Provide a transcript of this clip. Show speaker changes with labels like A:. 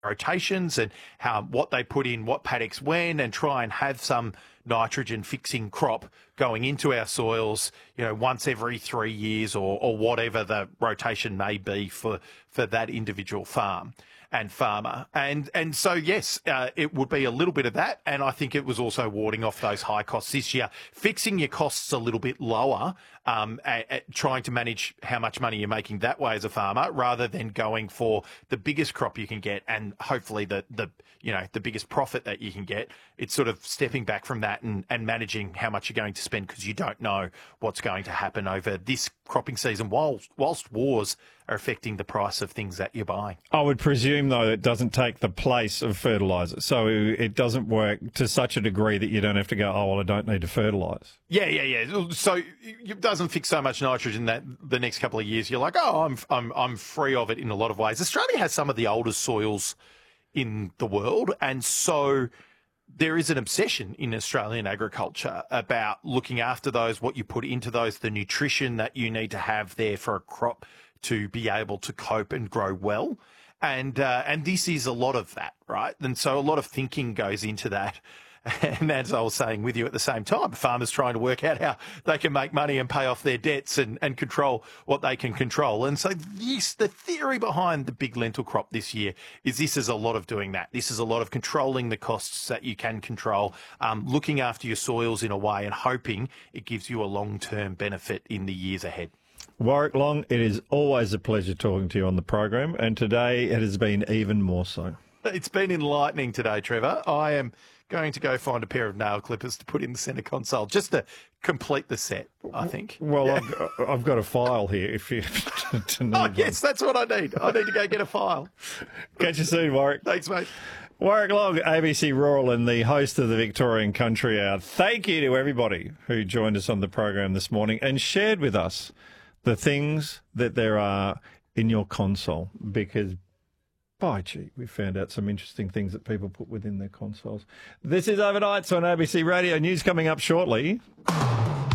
A: rotations and what they put in what paddocks when, and try and have some nitrogen fixing crop going into our soils, once every 3 years or whatever the rotation may be for that individual farm and farmer. And so, yes, it would be a little bit of that. And I think it was also warding off those high costs this year, fixing your costs a little bit lower, trying to manage how much money you're making that way as a farmer, rather than going for the biggest crop you can get and hopefully the biggest profit that you can get. It's sort of stepping back from that and managing how much you're going to spend, because you don't know what's going to happen over this cropping season whilst wars are affecting the price of things that you're buying. I
B: would presume, though, it doesn't take the place of fertiliser. So it doesn't work to such a degree that you don't have to go, I don't need to fertilise.
A: Yeah. So it doesn't fix so much nitrogen that the next couple of years you're like, I'm free of it in a lot of ways. Australia has some of the oldest soils in the world, and so there is an obsession in Australian agriculture about looking after those, what you put into those, the nutrition that you need to have there for a crop to be able to cope and grow well. And this is a lot of that, right? And so a lot of thinking goes into that. And as I was saying with you at the same time, farmers trying to work out how they can make money and pay off their debts and control what they can control. And so the theory behind the big lentil crop this year is this is a lot of doing that. This is a lot of controlling the costs that you can control, looking after your soils in a way and hoping it gives you a long-term benefit in the years ahead.
B: Warwick Long, it is always a pleasure talking to you on the program, and today it has been even more so.
A: It's been enlightening today, Trevor. I am going to go find a pair of nail clippers to put in the centre console just to complete the set, I think.
B: Well, yeah. I've got a file here if you to need one.
A: Yes, that's what I need. I need to go get a file.
B: Catch you soon, Warwick.
A: Thanks, mate.
B: Warwick Long, ABC Rural and the host of the Victorian Country Hour. Thank you to everybody who joined us on the program this morning and shared with us the things that there are in your console, because by gee, we found out some interesting things that people put within their consoles. This is Overnights on ABC Radio. News coming up shortly.